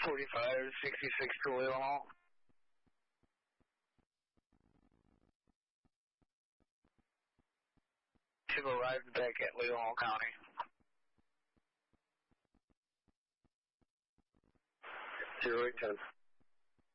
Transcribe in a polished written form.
4566 Toledo Hall. Should arrive back at Leon Hall County. 0810.